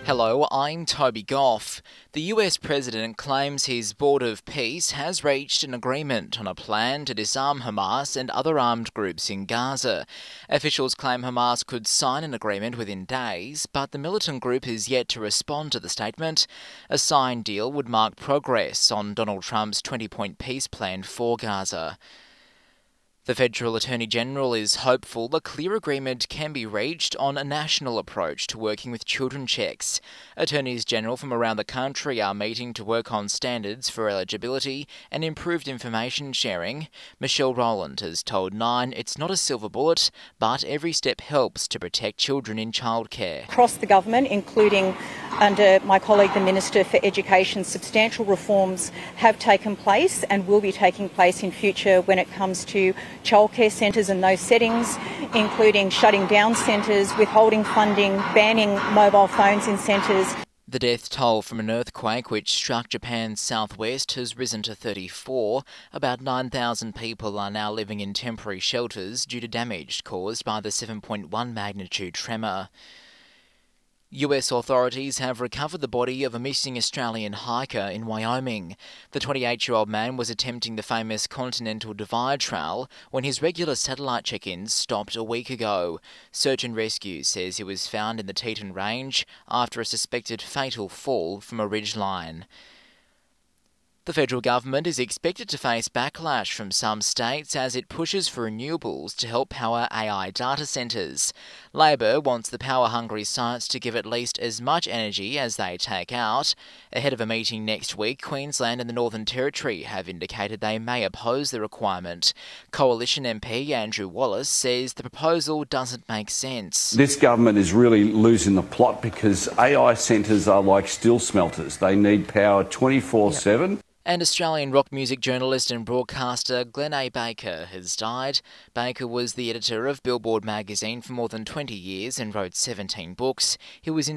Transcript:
Hello, I'm Toby Goff. The US President claims his Board of Peace has reached an agreement on a plan to disarm Hamas and other armed groups in Gaza. Officials claim Hamas could sign an agreement within days, but the militant group is yet to respond to the statement. A signed deal would mark progress on Donald Trump's 20-point peace plan for Gaza. The Federal Attorney General is hopeful a clear agreement can be reached on a national approach to working with children checks. Attorneys General from around the country are meeting to work on standards for eligibility and improved information sharing. Michelle Rowland has told Nine it's not a silver bullet, but every step helps to protect children in childcare. Across the government, including under my colleague the Minister for Education, substantial reforms have taken place and will be taking place in future when it comes to childcare centres and those settings, including shutting down centres, withholding funding, banning mobile phones in centres. The death toll from an earthquake which struck Japan's southwest has risen to 34. About 9,000 people are now living in temporary shelters due to damage caused by the 7.1 magnitude tremor. US authorities have recovered the body of a missing Australian hiker in Wyoming. The 28-year-old man was attempting the famous Continental Divide Trail when his regular satellite check-ins stopped a week ago. Search and Rescue says he was found in the Teton Range after a suspected fatal fall from a ridgeline. The federal government is expected to face backlash from some states as it pushes for renewables to help power AI data centres. Labor wants the power-hungry sites to give at least as much energy as they take out. Ahead of a meeting next week, Queensland and the Northern Territory have indicated they may oppose the requirement. Coalition MP Andrew Wallace says the proposal doesn't make sense. This government is really losing the plot because AI centres are like steel smelters. They need power 24/7. And Australian rock music journalist and broadcaster Glenn A. Baker has died. Baker was the editor of Billboard magazine for more than 20 years and wrote 17 books. He was in